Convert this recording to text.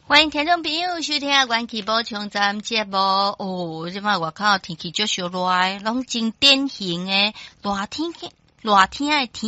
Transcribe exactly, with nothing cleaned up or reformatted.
欢迎听众朋友收听元气宝冲站节目。哦，即摆外口天气足烧热，拢真典型诶热天，热天诶天。